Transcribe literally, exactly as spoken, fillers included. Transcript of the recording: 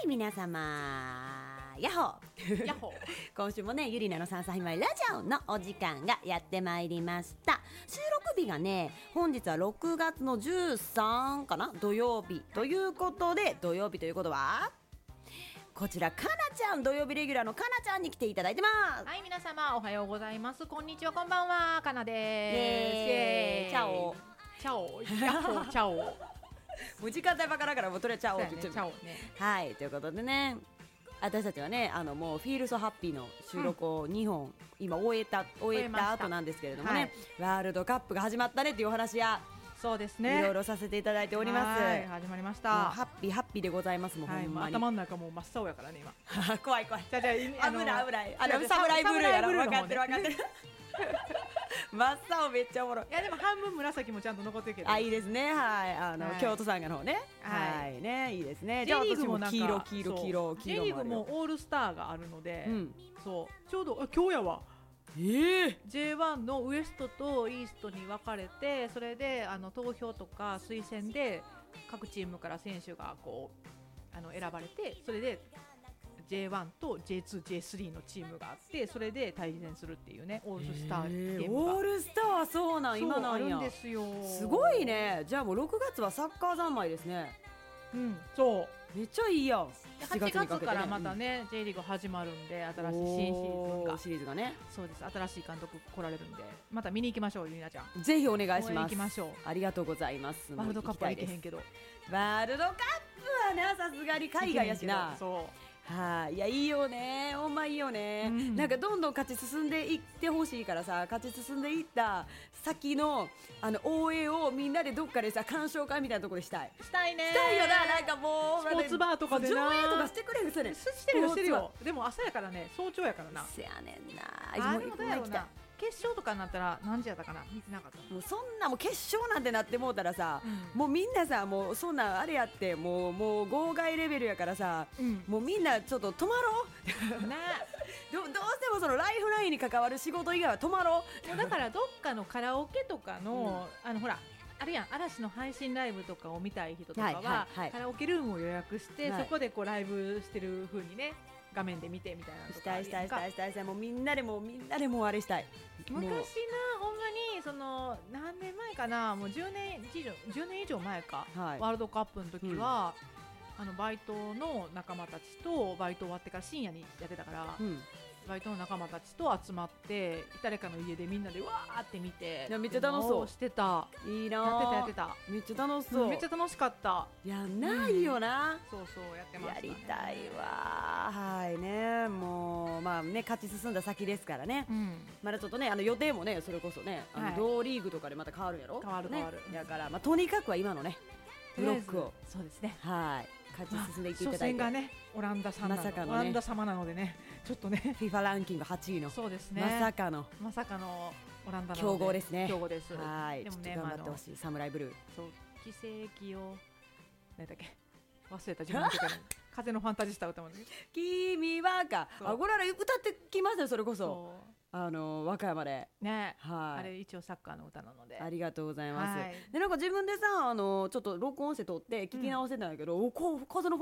い皆様ヤッホーヤッホー今週もねゆりなのさんさいまいラジオのお時間がやってまいりました。収録日がね本日はろくがつのじゅうさんかな土曜日ということで、土曜日ということはこちらかなちゃん、土曜日レギュラーのかなちゃんに来ていただいてます。 はい、皆様おはようございます。こんにちは、こんばんは、かなでイエーイチャオチャオヤッホーチャオもう時間帯ばからからもうとりあえずチャオって言っちゃう、 チャオね。 はいということでね、私たちはねあのもうフィールソハッピーの収録をにほん、うん、今終えた終えた後なんですけれどもね、はい、ワールドカップが始まったねっていうお話やそうですね、 いろいろさせていただいております。 はい始まりました。 ハッピーハッピーでございます。もう、はい、ほんまに頭の中もう真っ青やからね今怖い怖いじゃじゃ危ない危ないあのサムライブルーやろ、分かってる分かってる真っ青めっちゃおもろい。 いやでも半分紫もちゃんと残ってるけど、 あいいですね。はいあの、はい、京都サンガの方ね、はい、はい、ねいいですね。じゃあ私も黄色黄色黄色黄色 J リーグもオールスターがあるので、うん、そうちょうどあ今日やわえー、 ジェイワン のウエストとイーストに分かれて、それであの投票とか推薦で各チームから選手がこうあの選ばれて、それで ジェイワン と ジェイツー、ジェイスリー のチームがあって、それで対戦するっていうね、オールスターゲームが、 オールスターはそうなん今なんやあるんですよ。 すごいね。じゃあもうろくがつはサッカー三昧ですね。 うんそうめっちゃいいやん。 はちがつからまたね、うん、J リーグ始まるんで、新しい新シーズンがシリーズがね、 そうです。新しい監督来られるんで、また見に行きましょう。ゆりなちゃんぜひお願いします。 行きましょう。 ありがとうございます。 ワールドカップは行けへんけど、 ワールドカップはねさすがに海外やしな。 そうはい、あ、いやいいよね、ほんまいいよね、うん、なんかどんどん勝ち進んでいってほしいからさ、勝ち進んでいった先のあの応援をみんなでどっかでさ鑑賞会みたいなところでしたいしたいね。 したいよな。なんかもうスポーツバーとかでな上映とかしてくれる。それしてるよしてるよ。でも朝やからね、早朝やからな。 せやねんな。 あでもどうやろうな、決勝とかになったら何時やったかな、見てなかった。 もうそんなもう決勝なんてなってもうたらさ、うん、もうみんなさもうそんなあれやってもうもう号外レベルやからさ、うん、もうみんなちょっと止まろうなど, どうしてもそのライフラインに関わる仕事以外は止まろうだからどっかのカラオケとかの、うん、あのほらあるやん、嵐の配信ライブとかを見たい人とかは、はいはいはい、カラオケルームを予約して、はい、そこでこうライブしてる風にね画面で見てみたいなとかしたいしたいしたいしたいしたい。もうみんなでもみんなでもあれしたい。 昔なほんまにその何年前かな、もうじゅうねん以上じゅうねん以上前か、はい、ワールドカップの時は、うん、あのバイトの仲間たちとバイト終わってから深夜にやってたから、うん、バイトの仲間たちと集まって誰かの家でみんなでわーって見て、 めっちゃ楽しそうしてた。 いいなやってたやってためっちゃ楽しそう、うん、 めっちゃ楽しかった。 やんないよな、うん、 そうそうやってましたね。 やりたいわ。はいね、もうまあね勝ち進んだ先ですからね、うん、まだちょっとねあの予定もねそれこそねあの、はい、同リーグとかでまた変わるんやろ。 変わる変わる、 ね、だからまあとにかくは今のねブロックをそうですね、 はい勝ち進んでいっていただいて、 初戦がねオランダさんなの、まさかのね、オランダ様なのでねちょっとねフィファ ランキングはちいのそうですね、 まさかのまさかのオランダの強豪ですね。 強豪です。 はいでもねちょっと頑張ってほしい、サムライブルー。 そう奇跡を何だっけ忘れた自分の曲風のファンタジスタ歌うんだけど君はかあこれら歌ってきますよ。それこそあの和歌山でね、 はい、 あれ一応サッカーの歌なのでありがとうございます、 はい、 でなんか自分でさあのちょっと録音して撮って聞き直せたんだけど、うん、おこ風の